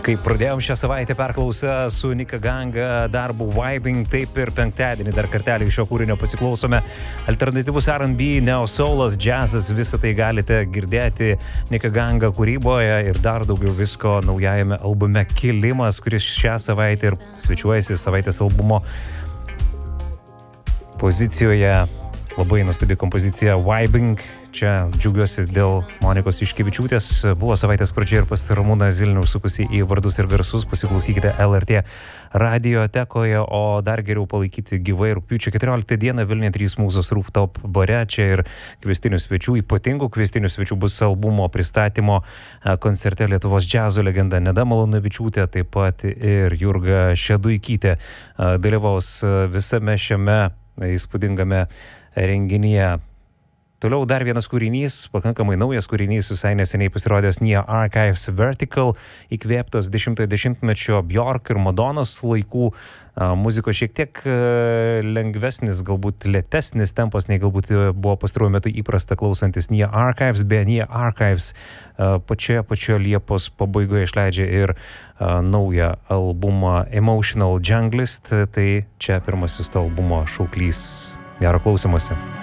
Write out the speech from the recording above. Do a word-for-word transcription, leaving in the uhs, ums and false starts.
Kai pradėjom šią savaitę perklausą su Nika Ganga darbu Vibing, taip ir penktadienį dar kartelį iš šio kūrinio pasiklausome. Alternatyvus R and B, neosoulas, džiazas, visą tai galite girdėti Nika Ganga kūryboje ir dar daugiau visko naujajame albume Kilimas, kuris šią savaitę ir svečiuojasi savaitės albumo pozicijoje. Labai nuostabi kompozicija Vibing. Čia džiaugiuosi dėl Monikos Juškevičiūtės. Buvo savaitės pradžia ir pas Ramūną Zilnių užsukusi į vardus ir garsus. Pasiklausykite L R T radiotekoje, o dar geriau palaikyti gyvai rugpjūčio keturioliktą dieną Vilniuje trys mūzos rooftop bare. Čia ir kviestinių svečių, ypatingų kviestinių svečių bus albumo pristatymo koncerte Lietuvos džiazo legenda Neda Malūnavičiūtė, taip pat ir Jurga Šeduikytė dalyvaus visame šiame įspūdingame renginyje. Toliau dar vienas kūrinys, pakankamai naujas kūrinys, visai neseniai pasirodęs Nia Archives Vertical, įkvėptas dešimtojo dešimtmečio Bjork ir Madonos laikų muzikos, šiek tiek lengvesnis, galbūt lėtesnis tempas, nei galbūt buvo pastaruoju metu įprasta klausantis Nia Archives, be Nia Archives pačioje pačioje Liepos pabaigoje išleidžia ir naują albumą Emotional Junglist, tai čia pirmasis to albumo šauklys. Gero klausymosi.